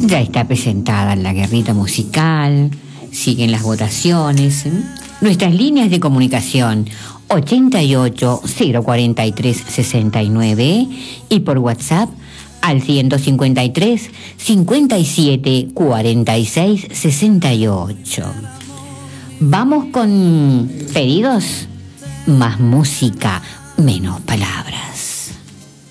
Ya está presentada la guerrita musical, siguen las votaciones. Nuestras líneas de comunicación 88 043 69 y por WhatsApp al 153 57 46 68. Vamos con pedidos, más música, menos palabras.